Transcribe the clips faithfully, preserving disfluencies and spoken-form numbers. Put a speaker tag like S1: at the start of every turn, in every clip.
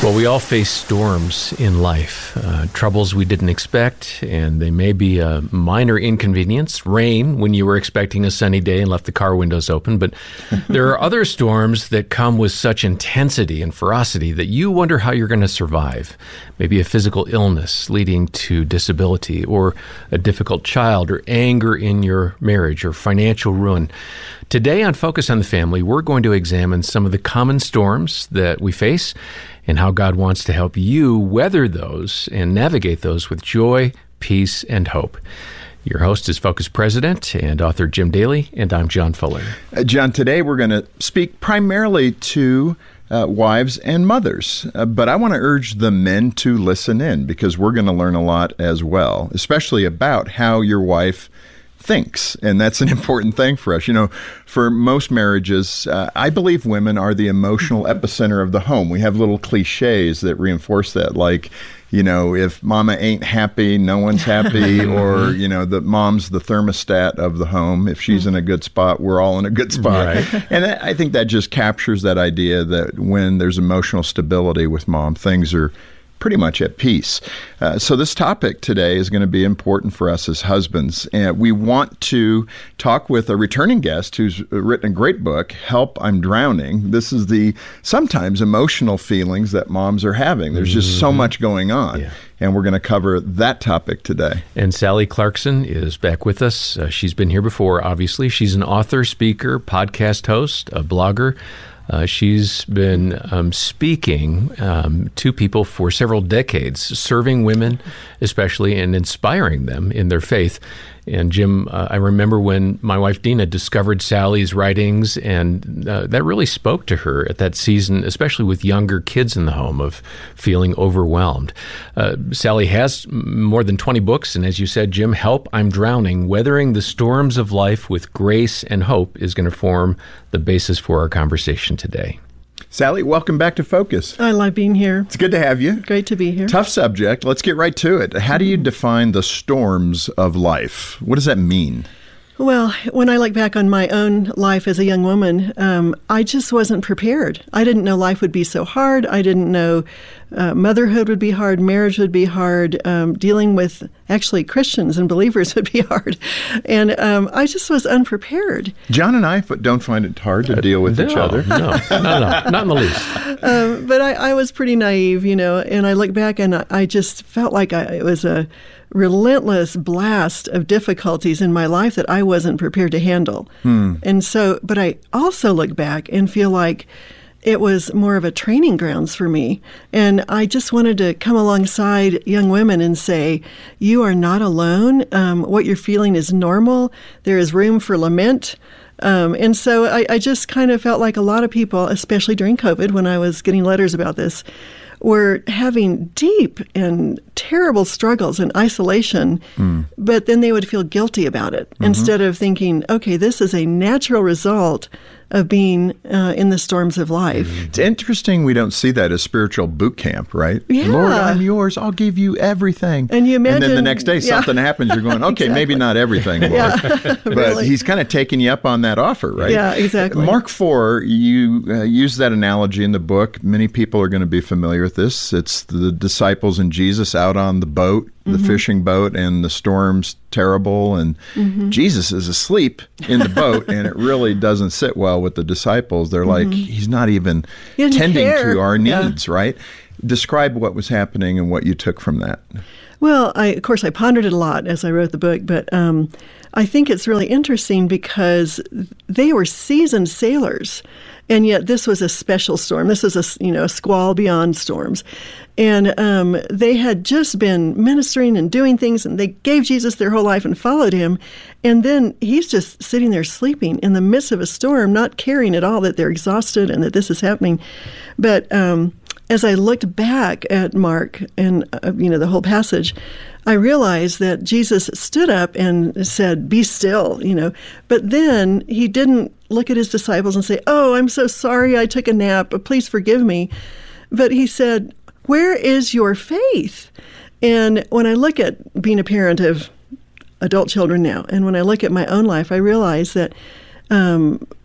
S1: Well, we all face storms in life, uh, troubles we didn't expect, and they may be a minor inconvenience. Rain when you were expecting a sunny day and left the car windows open, but there are other storms that come with such intensity and ferocity that you wonder how you're going to survive. Maybe a physical illness leading to disability, or a difficult child, or anger in your marriage, or financial ruin. Today on Focus on the Family, we're going to examine some of the common storms that we face and how God wants to help you weather those and navigate those with joy, peace, and hope. Your host is Focus President and author Jim Daly, and I'm John Fuller.
S2: Uh, John, today we're going to speak primarily to uh, wives and mothers, uh, but I want to urge the men to listen in because we're going to learn a lot as well, especially about how your wife thinks, and that's an important thing for us. You know, for most marriages, uh, I believe women are the emotional epicenter of the home. We have little cliches that reinforce that, like, you know, if mama ain't happy, no one's happy, or, you know, the mom's the thermostat of the home. If she's in a good spot, we're all in a good spot. Right. And I think that just captures that idea that when there's emotional stability with mom, things are pretty much at peace. Uh, so this topic today is going to be important for us as husbands. And we want to talk with a returning guest who's written a great book, Help, I'm Drowning. This is the sometimes emotional feelings that moms are having. There's just so much going on. Yeah. And we're going to cover that topic today.
S1: And Sally Clarkson is back with us. Uh, she's been here before, obviously. She's an author, speaker, podcast host, a blogger. Uh, she's been um, speaking um, to people for several decades, serving women especially, and inspiring them in their faith. And Jim, uh, I remember when my wife Dina discovered Sally's writings, and uh, that really spoke to her at that season, especially with younger kids in the home, of feeling overwhelmed. Uh, Sally has more than twenty books, and as you said, Jim, Help, I'm Drowning, Weathering the Storms of Life with Grace and Hope is going to form the basis for our conversation today.
S2: Sally, welcome back to Focus.
S3: I love being here.
S2: It's good to have you.
S3: Great to be here.
S2: Tough subject. Let's get right to it. How do you define the storms of life? What does that mean?
S3: Well, when I look back on my own life as a young woman, um, I just wasn't prepared. I didn't know life would be so hard. I didn't know uh, motherhood would be hard, marriage would be hard, um, dealing with actually Christians and believers would be hard. And um, I just was unprepared.
S2: John and I don't find it hard to deal with
S1: no,
S2: each other.
S1: No, no, no, not in the least.
S3: Um, but I, I was pretty naive, you know, and I look back and I, I just felt like I, it was a relentless blast of difficulties in my life that I wasn't prepared to handle. Hmm. And so, but I also look back and feel like it was more of a training grounds for me. And I just wanted to come alongside young women and say, you are not alone. Um, what you're feeling is normal. There is room for lament. Um, and so I, I just kind of felt like a lot of people, especially during COVID, when I was getting letters about this, were having deep and terrible struggles and isolation, mm. but then they would feel guilty about it mm-hmm. instead of thinking, okay, this is a natural result of being uh, in the storms of life.
S2: It's interesting we don't see that as spiritual boot camp, right?
S3: Yeah.
S2: Lord, I'm yours. I'll give you everything.
S3: And you imagine,
S2: and then the next day
S3: yeah.
S2: something happens. You're going, okay,
S3: exactly.
S2: maybe not everything, Lord.
S3: Yeah,
S2: but
S3: really.
S2: he's kind of taking you up on that offer, right?
S3: Yeah, exactly.
S2: Mark four, you uh, use that analogy in the book. Many people are going to be familiar with this. It's the disciples and Jesus out on the boat, the mm-hmm. fishing boat, and the storm's terrible, and mm-hmm. Jesus is asleep in the boat, and it really doesn't sit well with the disciples. They're mm-hmm. like, he's not even
S3: he
S2: tending
S3: care.
S2: to our needs,
S3: yeah.
S2: right? Describe what was happening and what you took from that.
S3: Well, I, of course, I pondered it a lot as I wrote the book, but um, I think it's really interesting because they were seasoned sailors, and yet this was a special storm. This was a, you know, a squall beyond storms. And um, they had just been ministering and doing things, and they gave Jesus their whole life and followed him. And then he's just sitting there sleeping in the midst of a storm, not caring at all that they're exhausted and that this is happening. But um, as I looked back at Mark and, uh, you know, the whole passage, I realized that Jesus stood up and said, be still, you know. But then he didn't look at his disciples and say, oh, I'm so sorry I took a nap. Please forgive me. But he said, where is your faith? And when I look at being a parent of adult children now, and when I look at my own life, I realize that um,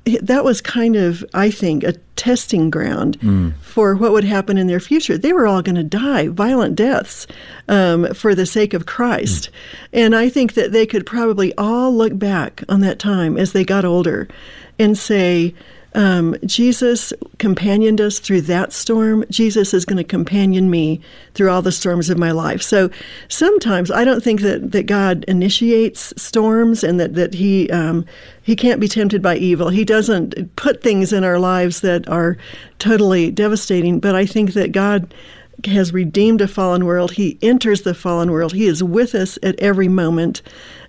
S3: that was kind of, I think, a testing ground
S2: Mm.
S3: for what would happen in their future. They were all going to die violent deaths um, for the sake of Christ. Mm. And I think that they could probably all look back on that time as they got older and say, Um, Jesus companioned us through that storm. Jesus is going to companion me through all the storms of my life. So sometimes I don't think that, that God initiates storms and that, that he um, he can't be tempted by evil. He doesn't put things in our lives that are totally devastating. But I think that God has redeemed a fallen world. He enters the fallen world. He is with us at every moment.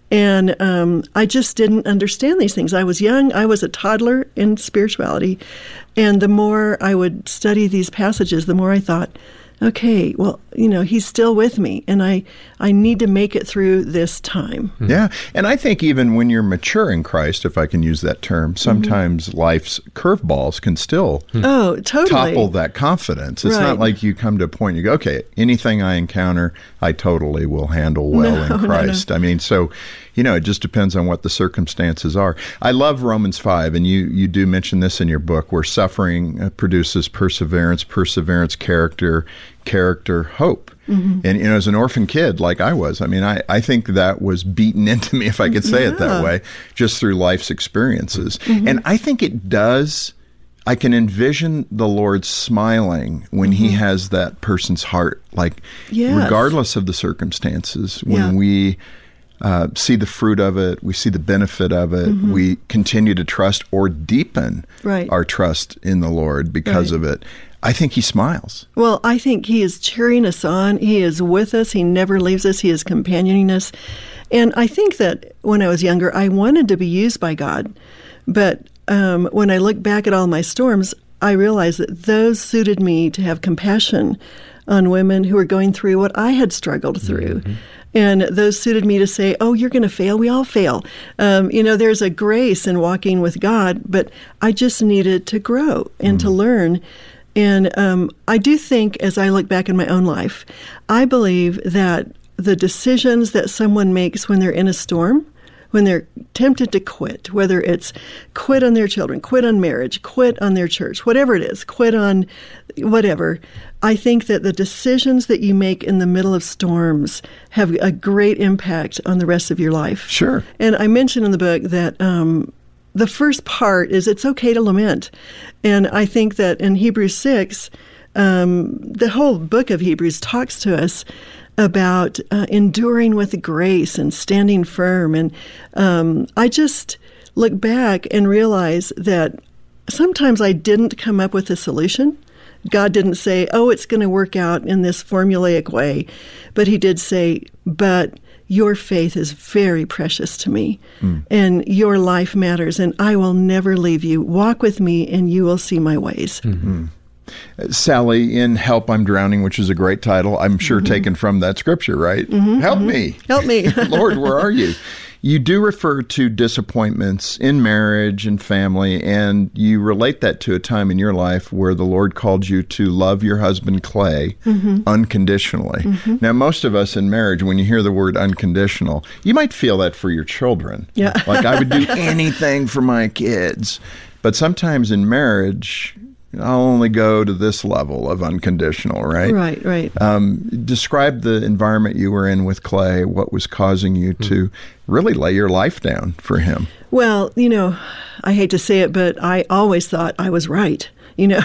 S3: And um, I just didn't understand these things. I was young. I was a toddler in spirituality. And the more I would study these passages, the more I thought, okay, well, you know, he's still with me, and I, I need to make it through this time.
S2: Mm-hmm. Yeah, and I think even when you're mature in Christ, if I can use that term, sometimes mm-hmm. life's curveballs can still
S3: oh, totally.
S2: topple that confidence. It's
S3: right.
S2: not like you come to a point you go, okay, anything I encounter, I totally will handle well
S3: no,
S2: in Christ.
S3: No, no.
S2: I mean, so, you know, it just depends on what the circumstances are. I love Romans five, and you, you do mention this in your book, where suffering uh, produces perseverance, perseverance, character, character, hope. Mm-hmm. And, you know, as an orphan kid like I was, I mean, I, I think that was beaten into me, if I could say
S3: yeah.
S2: it that way, just through life's experiences. Mm-hmm. And I think it does, I can envision the Lord smiling when mm-hmm. he has that person's heart, like
S3: yes.
S2: regardless of the circumstances, when
S3: yeah.
S2: we uh, see the fruit of it, we see the benefit of it, mm-hmm. we continue to trust or deepen
S3: right.
S2: our trust in the Lord because
S3: right.
S2: of it. I think he smiles.
S3: Well, I think he is cheering us on. He is with us. He never leaves us. He is companioning us. And I think that when I was younger, I wanted to be used by God. But um, when I look back at all my storms, I realized that those suited me to have compassion on women who were going through what I had struggled through. Mm-hmm. And those suited me to say, oh, you're going to fail. We all fail. Um, you know, there's a grace in walking with God, but I just needed to grow and mm. to learn. And um, I do think, as I look back in my own life, I believe that the decisions that someone makes when they're in a storm, when they're tempted to quit, whether it's quit on their children, quit on marriage, quit on their church, whatever it is, quit on whatever, I think that the decisions that you make in the middle of storms have a great impact on the rest of your life.
S2: Sure.
S3: And I mentioned in the book that um, the first part is it's okay to lament. And I think that in Hebrews six, um, the whole book of Hebrews talks to us about uh, enduring with grace and standing firm. And um, I just look back and realize that sometimes I didn't come up with a solution. God didn't say, oh, it's going to work out in this formulaic way. But he did say, but your faith is very precious to me, mm. and your life matters, and I will never leave you. Walk with me, and you will see my ways.
S2: Mm-hmm. Uh, Sally, in Help, I'm Drowning, which is a great title, I'm sure mm-hmm. taken from that scripture, right?
S3: Mm-hmm,
S2: Help
S3: mm-hmm.
S2: me.
S3: Help me.
S2: Lord, where are you? You do refer to disappointments in marriage and family, and you relate that to a time in your life where the Lord called you to love your husband, Clay, mm-hmm. unconditionally. Mm-hmm. Now, most of us in marriage, when you hear the word unconditional, you might feel that for your children.
S3: Yeah.
S2: Like, I would do anything for my kids. But sometimes in marriage, I'll only go to this level of unconditional, right?
S3: Right, right.
S2: Um, describe the environment you were in with Clay, what was causing you mm-hmm. to really lay your life down for him.
S3: Well, you know, I hate to say it, but I always thought I was right. You know,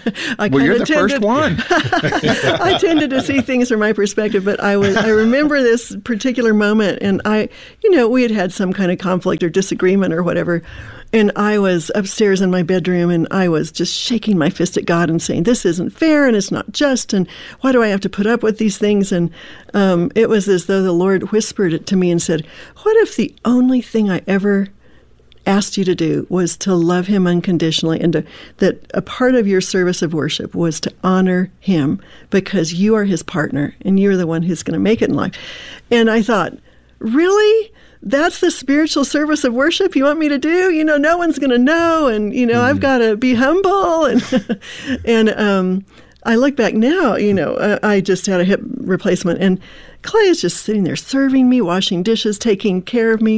S3: I
S2: well, you're the
S3: tended,
S2: first one.
S3: I tended to see things from my perspective, but I was. I remember this particular moment, and I, you know, we had had some kind of conflict or disagreement or whatever, and I was upstairs in my bedroom, and I was just shaking my fist at God and saying, "This isn't fair, and it's not just, and why do I have to put up with these things?" And um, it was as though the Lord whispered it to me and said, "What if the only thing I ever asked you to do was to love him unconditionally, and to, that a part of your service of worship was to honor him because you are his partner and you're the one who's going to make it in life." And I thought, really? That's the spiritual service of worship you want me to do? You know, no one's going to know, and, you know, mm-hmm. I've got to be humble. And, and um, I look back now, you know, uh, I just had a hip replacement, and Clay is just sitting there serving me, washing dishes, taking care of me.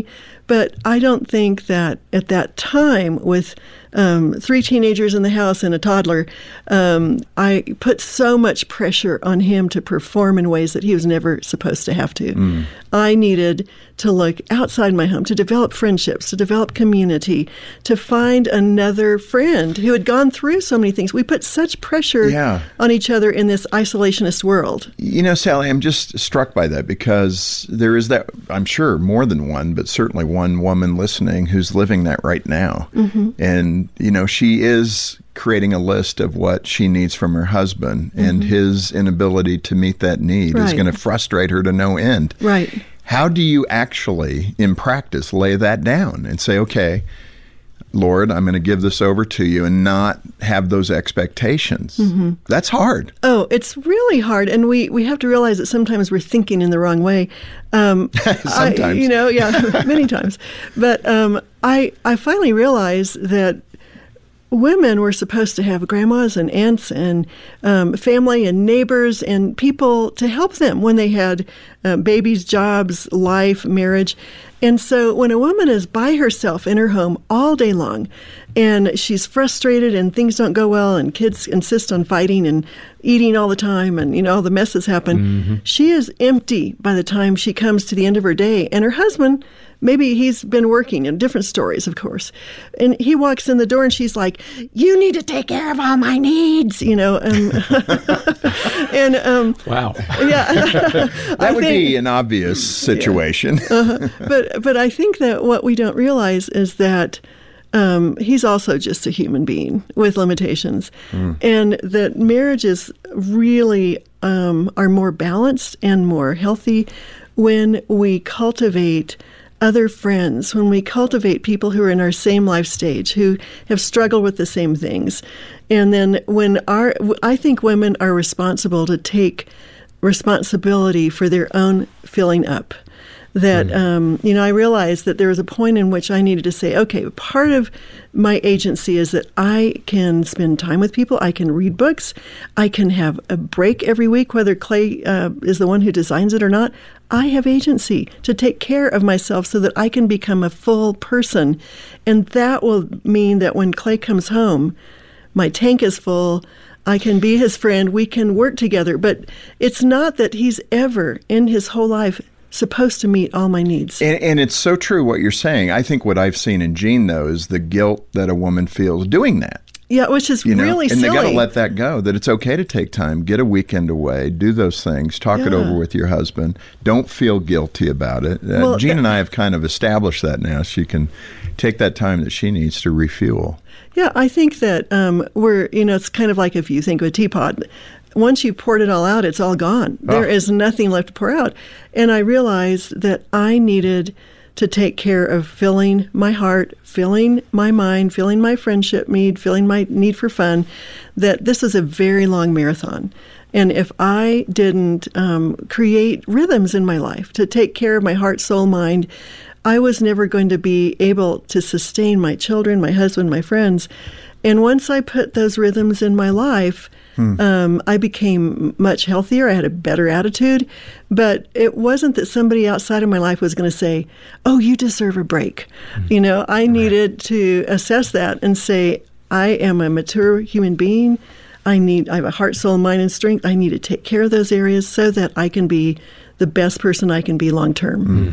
S3: But I don't think that at that time, with um, three teenagers in the house and a toddler, um, I put so much pressure on him to perform in ways that he was never supposed to have to. Mm. I needed to look outside my home, to develop friendships, to develop community, to find another friend who had gone through so many things. We put such pressure yeah. on each other in this isolationist world.
S2: You know, Sally, I'm just struck by that because there is that, I'm sure, more than one, but certainly one woman listening who's living that right now. Mm-hmm. And, you know, she is creating a list of what she needs from her husband, mm-hmm. and his inability to meet that need right. is going to frustrate her to no end.
S3: Right.
S2: How do you actually, in practice, lay that down and say, okay, Lord, I'm going to give this over to you, and not have those expectations? Mm-hmm. That's hard.
S3: Oh, it's really hard. And we, we have to realize that sometimes we're thinking in the wrong way. Um,
S2: sometimes.
S3: I, you know, yeah, many times. But um, I, I finally realized that women were supposed to have grandmas and aunts and um, family and neighbors and people to help them when they had uh, babies, jobs, life, marriage. And so when a woman is by herself in her home all day long, and she's frustrated and things don't go well and kids insist on fighting and eating all the time and, you know, all the messes happen, mm-hmm. she is empty by the time she comes to the end of her day. And her husband, maybe he's been working in different stories, of course. And he walks in the door and she's like, you need to take care of all my needs, you know. Um, and um,
S1: wow.
S3: Yeah.
S2: that I would think, be an obvious situation.
S3: Yeah. Uh-huh. But, but I think that what we don't realize is that Um, he's also just a human being with limitations, mm. and that marriages really um, are more balanced and more healthy when we cultivate other friends, when we cultivate people who are in our same life stage, who have struggled with the same things. And then when our, I think women are responsible to take responsibility for their own filling up. That, um, you know, I realized that there was a point in which I needed to say, okay, part of my agency is that I can spend time with people, I can read books, I can have a break every week, whether Clay uh, is the one who designs it or not. I have agency to take care of myself so that I can become a full person. And that will mean that when Clay comes home, my tank is full, I can be his friend, we can work together. But it's not that he's ever in his whole life supposed to meet all my needs.
S2: And, and it's so true what you're saying. I think what I've seen in Jean, though, is the guilt that a woman feels doing that.
S3: Yeah, which is
S2: you know?
S3: really
S2: and
S3: silly.
S2: And they got to let that go, that it's okay to take time, get a weekend away, do those things, talk yeah. it over with your husband. Don't feel guilty about it. Uh, well, Jean and I have kind of established that now. She can take that time that she needs to refuel.
S3: Yeah, I think that um, we're, you know, it's kind of like if you think of a teapot. Once you've poured it all out, it's all gone. Oh. There is nothing left to pour out. And I realized that I needed to take care of filling my heart, filling my mind, filling my friendship need, filling my need for fun, that this is a very long marathon. And if I didn't um, create rhythms in my life to take care of my heart, soul, mind, I was never going to be able to sustain my children, my husband, my friends. And once I put those rhythms in my life, Hmm. Um, I became much healthier. I had a better attitude. But it wasn't that somebody outside of my life was going to say, oh, you deserve a break. Hmm. You know, I needed right. to assess that and say, I am a mature human being. I need, I have a heart, soul, mind, and strength. I need to take care of those areas so that I can be the best person I can be long term.
S2: Hmm.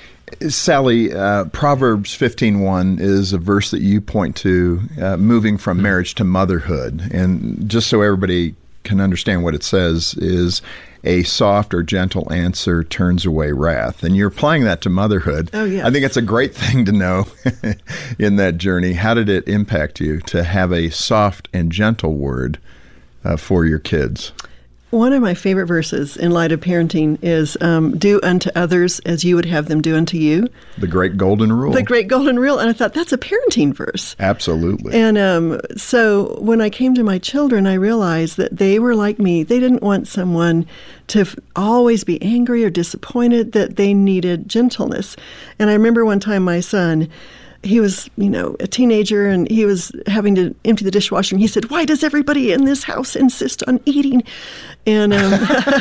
S2: Sally, uh, Proverbs fifteen one is a verse that you point to, uh, moving from marriage to motherhood. And just so everybody can understand what it says, is a soft or gentle answer turns away wrath. And you're applying that to motherhood.
S3: Oh, yes.
S2: I think it's a great thing to know in that journey. How did it impact you to have a soft and gentle word uh, for your kids?
S3: One of my favorite verses in light of parenting is um, do unto others as you would have them do unto you.
S2: The great golden rule.
S3: The great golden rule. And I thought, that's a parenting verse.
S2: Absolutely.
S3: And um, so when I came to my children, I realized that they were like me. They didn't want someone to f- always be angry or disappointed, that they needed gentleness. And I remember one time my son he was, you know, a teenager, and he was having to empty the dishwasher. And he said, "Why does everybody in this house insist on eating?" And um,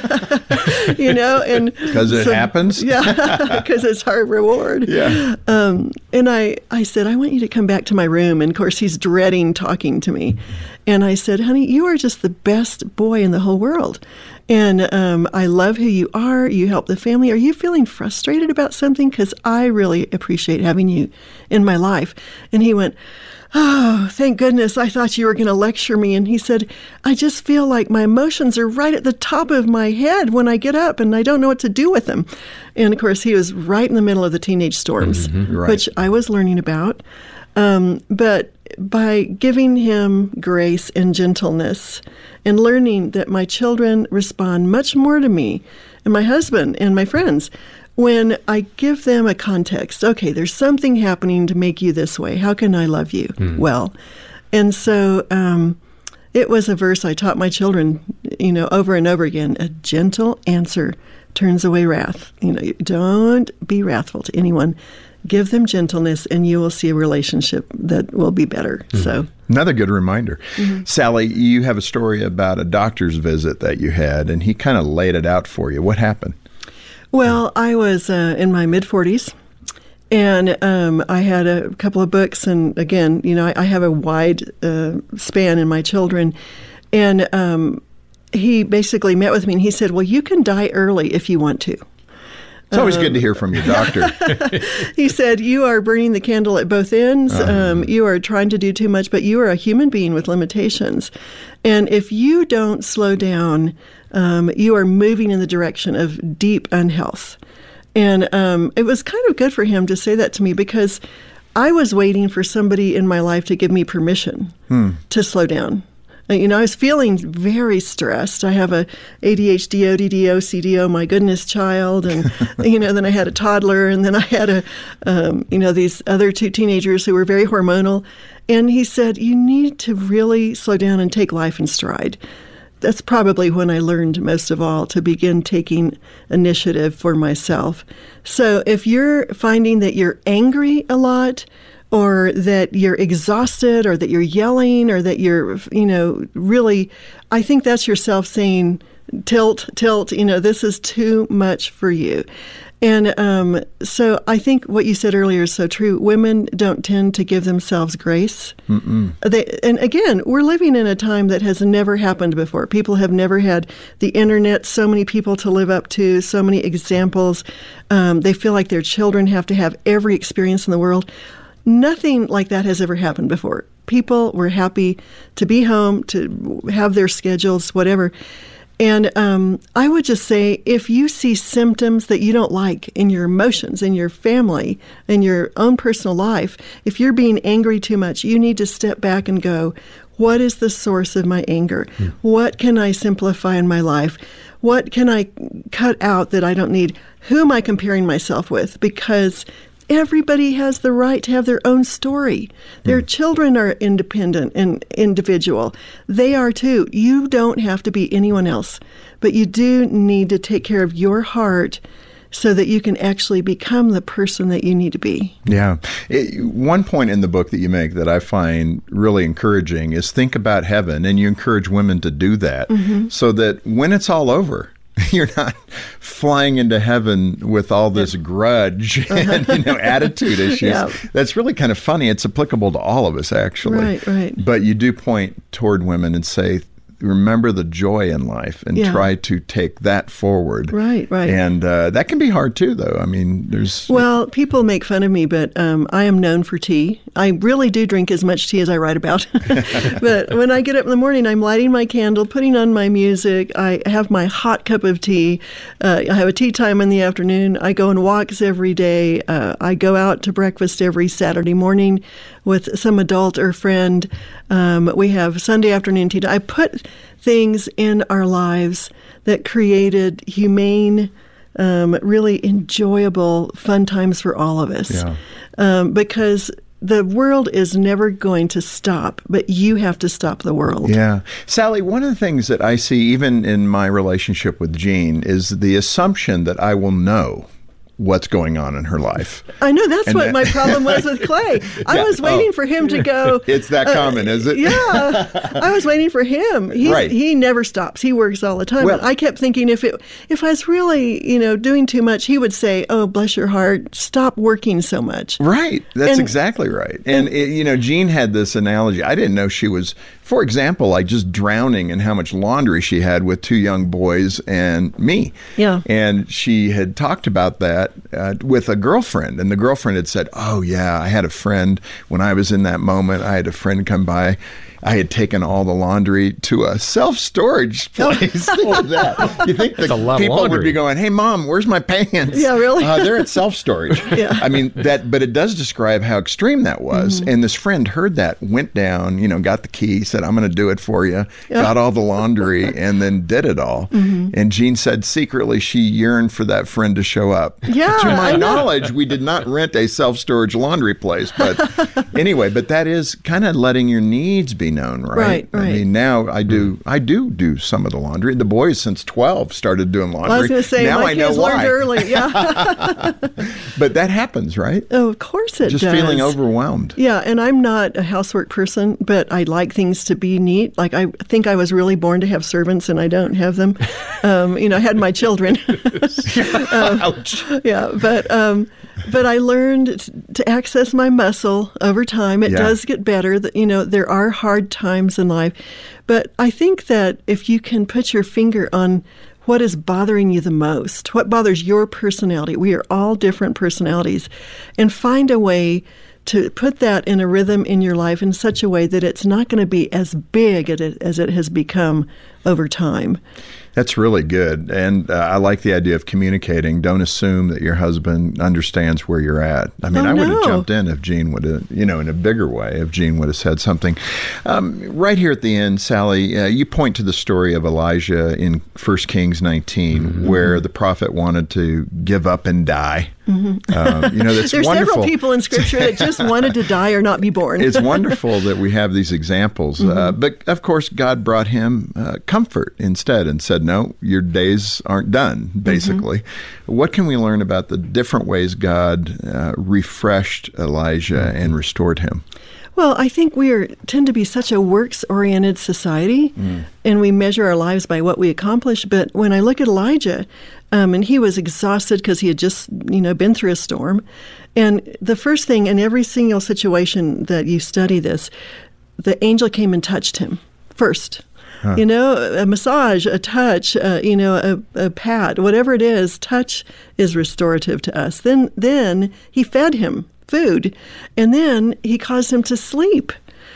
S3: you know, and
S2: because it
S3: so,
S2: happens.
S3: Yeah, because it's our reward.
S2: Yeah.
S3: Um, and I, I said, "I want you to come back to my room." And of course, he's dreading talking to me. And I said, "Honey, you are just the best boy in the whole world. And um, I love who you are. You help the family. Are you feeling frustrated about something? Because I really appreciate having you in my life." And he went, "Oh, thank goodness. I thought you were going to lecture me." And he said, "I just feel like my emotions are right at the top of my head when I get up, and I don't know what to do with them." And of course, he was right in the middle of the teenage storms,
S2: mm-hmm, right.
S3: which I was learning about. Um, but by giving him grace and gentleness and learning that my children respond much more to me and my husband and my friends when I give them a context. Okay, there's something happening to make you this way. How can I love you mm. well? And so um, it was a verse I taught my children, you know, over and over again. A gentle answer turns away wrath. You know, don't be wrathful to anyone. Give them gentleness, and you will see a relationship that will be better. Mm-hmm. So
S2: another good reminder. Mm-hmm. Sally, you have a story about a doctor's visit that you had, and he kind of laid it out for you. What happened?
S3: Well, I was uh, in my mid-forties, and um, I had a couple of books, and again, you know, I, I have a wide uh, span in my children, and um, he basically met with me, and he said, "Well, you can die early if you want to."
S2: It's always um, good to hear from your doctor.
S3: He said, "You are burning the candle at both ends. Uh-huh. Um, you are trying to do too much, but you are a human being with limitations. And if you don't slow down, um, you are moving in the direction of deep unhealth." And um, it was kind of good for him to say that to me, because I was waiting for somebody in my life to give me permission hmm. to slow down. You know, I was feeling very stressed. I have a A D H D, O D D, O C D, oh my goodness, child. And, you know, then I had a toddler, and then I had a, um, you know, these other two teenagers who were very hormonal. And he said, "You need to really slow down and take life in stride." That's probably when I learned most of all to begin taking initiative for myself. So if you're finding that you're angry a lot, or that you're exhausted, or that you're yelling, or that you're, you know, really, I think that's yourself saying, tilt, tilt, you know, this is too much for you. And um, so I think what you said earlier is so true. Women don't tend to give themselves grace. Mm-mm. They, and again, we're living in a time that has never happened before. People have never had the internet, so many people to live up to, so many examples. Um, they feel like their children have to have every experience in the world. Nothing like that has ever happened before. People were happy to be home, to have their schedules, whatever. And um, I would just say, if you see symptoms that you don't like in your emotions, in your family, in your own personal life, if you're being angry too much, you need to step back and go, what is the source of my anger? Hmm. What can I simplify in my life? What can I cut out that I don't need? Who am I comparing myself with? Because everybody has the right to have their own story. Their mm. children are independent and individual. They are too. You don't have to be anyone else, but you do need to take care of your heart so that you can actually become the person that you need to be.
S2: Yeah. It, one point in the book that you make that I find really encouraging is think about heaven, and you encourage women to do that mm-hmm. so that when it's all over, you're not flying into heaven with all this yep. grudge and, you know, attitude issues. Yep. That's really kind of funny. It's applicable to all of us, actually.
S3: Right, right.
S2: But you do point toward women and say, remember the joy in life and yeah. try to take that forward.
S3: Right, right.
S2: And uh, that can be hard too, though. I mean, there's...
S3: Well, people make fun of me, but um, I am known for tea. I really do drink as much tea as I write about. But when I get up in the morning, I'm lighting my candle, putting on my music. I have my hot cup of tea. Uh, I have a tea time in the afternoon. I go on walks every day. Uh, I go out to breakfast every Saturday morning with some adult or friend. Um, we have Sunday afternoon tea. I put things in our lives that created humane, um, really enjoyable, fun times for all of us.
S2: Yeah.
S3: Um, because the world is never going to stop, but you have to stop the world.
S2: Yeah. Sally, one of the things that I see even in my relationship with Jean is the assumption that I will know what's going on in her life.
S3: I know that's
S2: And
S3: what
S2: that-
S3: my problem was with Clay. I
S2: Yeah,
S3: was waiting
S2: oh.
S3: for him to go.
S2: It's that
S3: uh,
S2: common, is it?
S3: Yeah, I was waiting for him. He's,
S2: Right.
S3: He never stops. He works all the time.
S2: Well-
S3: and I kept thinking if it if I was really you know doing too much, he would say, "Oh, bless your heart, stop working so much."
S2: Right. That's
S3: And-
S2: exactly right. And, it, you know, Jean had this analogy. I didn't know she was, for example, like just drowning in how much laundry she had with two young boys and me.
S3: Yeah.
S2: And she had talked about that uh, with a girlfriend. And the girlfriend had said, oh, yeah, I had a friend when I was in that moment. I had a friend come by. I had taken all the laundry to a self-storage place. Think of that. You think the
S1: a lot of
S2: people would
S1: laundry.
S2: be going, hey, Mom, where's my pants?
S3: Yeah, really?
S2: Uh, they're at self-storage.
S3: Yeah.
S2: I mean, that, but it does describe how extreme that was.
S3: Mm-hmm.
S2: And this friend heard that, went down, you know, got the key, said, I'm going to do it for you,
S3: Yeah.
S2: got all the laundry, and then did it all.
S3: Mm-hmm.
S2: And Jean said secretly she yearned for that friend to show up.
S3: Yeah,
S2: To my
S3: I know.
S2: knowledge, we did not rent a self-storage laundry place. But anyway, but that is kind of letting your needs be known, right?
S3: Right,
S2: I
S3: right.
S2: mean, now I do, I do do some of the laundry. The boys since twelve started doing laundry.
S3: I was going to say
S2: now
S3: my
S2: I know
S3: kids
S2: why.
S3: learned early. Yeah.
S2: But that happens, right?
S3: Oh, of course it
S2: Just
S3: does.
S2: feeling overwhelmed.
S3: Yeah, and I'm not a housework person, but I like things to be neat. Like I think I was really born to have servants, and I don't have them. Um, you know, I had my children.
S2: Ouch.
S3: Yeah, but um, but I learned t- to access my muscle over time. It
S2: Yeah.
S3: does get better. That you know, there are hard times in life, but I think that if you can put your finger on what is bothering you the most, what bothers your personality, we are all different personalities, and find a way to put that in a rhythm in your life in such a way that it's not going to be as big as it, as it has become over time.
S2: That's really good. And uh, I like the idea of communicating. Don't assume that your husband understands where you're at. I mean,
S3: Oh,
S2: I would have
S3: no.
S2: jumped in if Jean would have, you know, in a bigger way, if Jean would have said something. Um, right here at the end, Sally, uh, you point to the story of Elijah in First Kings nineteen,
S3: Mm-hmm.
S2: where the prophet wanted to give up and die.
S3: Mm-hmm.
S2: Um, you know, that's
S3: There's
S2: wonderful.
S3: several people in Scripture that just wanted to die or not be born.
S2: It's wonderful that we have these examples.
S3: Mm-hmm.
S2: Uh, but of course, God brought him uh, comfort instead and said, no, your days aren't done, basically.
S3: Mm-hmm.
S2: What can we learn about the different ways God uh, refreshed Elijah
S3: Mm-hmm.
S2: and restored him?
S3: Well, I think we are tend to be such a works-oriented society, and we measure our lives by what we accomplish. But when I look at Elijah, um, and he was exhausted because he had just, you know, been through a storm, and the first thing in every single situation that you study this, the angel came and touched him first. You know, a massage, a touch, uh, you know, a, a pat, whatever it is, touch is restorative to us. Then, then he fed him food, and then he caused him to sleep.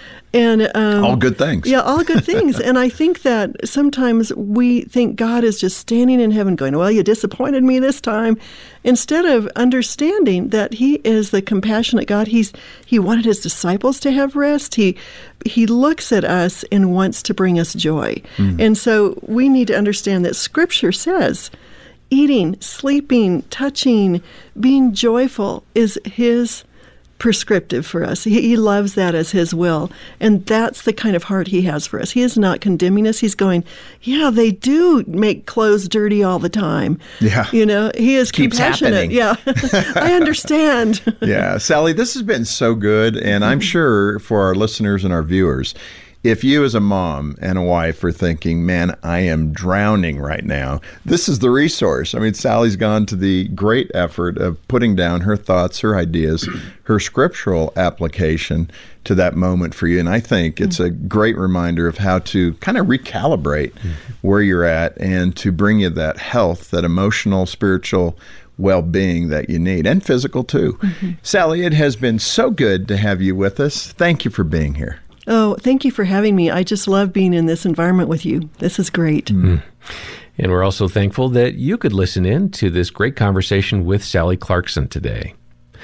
S3: And um,
S2: All good things.
S3: Yeah, all good things. And I think that sometimes we think God is just standing in heaven going, well, you disappointed me this time, instead of understanding that he is the compassionate God. He's he wanted his disciples to have rest. He he looks at us and wants to bring us joy.
S2: Mm.
S3: And so we need to understand that Scripture says eating, sleeping, touching, being joyful is his prescriptive for us. He, he loves that as his will. And that's the kind of heart he has for us. He is not condemning us. He's going, yeah, they do make clothes dirty all the time.
S2: Yeah.
S3: You know, he is
S2: Keeps happening.
S3: compassionate. Yeah. I understand.
S2: Yeah, Sally, this has been so good. And I'm sure for our listeners and our viewers, if you as a mom and a wife are thinking, man, I am drowning right now, this is the resource. I mean, Sally's gone to the great effort of putting down her thoughts, her ideas, her scriptural application to that moment for you. And I think it's a great reminder of how to kind of recalibrate where you're at and to bring you that health, that emotional, spiritual well-being that you need, and physical too. Mm-hmm. Sally, it has been so good to have you with us. Thank you for being here.
S3: Oh, thank you for having me. I just love being in this environment with you. This is great.
S1: Mm. And we're also thankful that you could listen in to this great conversation with Sally Clarkson today.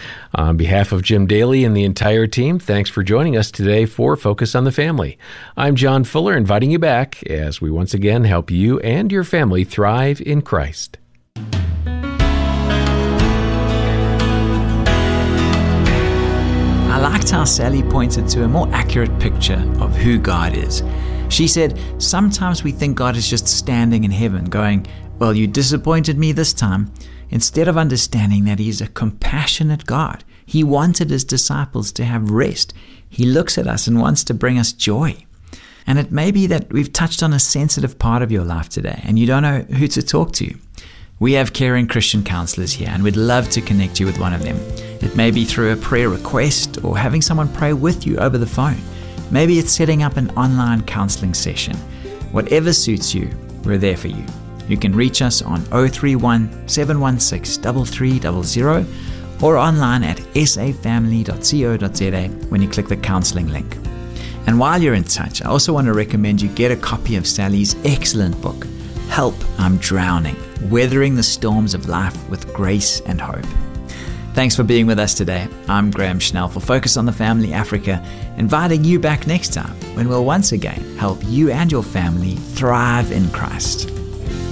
S1: On behalf of Jim Daly and the entire team, thanks for joining us today for Focus on the Family. I'm John Fuller, inviting you back as we once again help you and your family thrive in Christ.
S4: I liked how Sally pointed to a more accurate picture of who God is. She said, sometimes we think God is just standing in heaven going, well, you disappointed me this time. instead of understanding that He's a compassionate God. He wanted His disciples to have rest. He looks at us and wants to bring us joy. And it may be that we've touched on a sensitive part of your life today and you don't know who to talk to. We have caring Christian counselors here and we'd love to connect you with one of them. It may be through a prayer request or having someone pray with you over the phone. Maybe it's setting up an online counseling session. Whatever suits you, we're there for you. You can reach us on oh three one, seven one six, three three zero zero or online at s a family dot co dot z a when you click the counseling link. And while you're in touch, I also want to recommend you get a copy of Sally's excellent book, Help, I'm Drowning, Weathering the Storms of Life with Grace and Hope. Thanks for being with us today. I'm Graham Schnell for Focus on the Family Africa, inviting you back next time when we'll once again help you and your family thrive in Christ.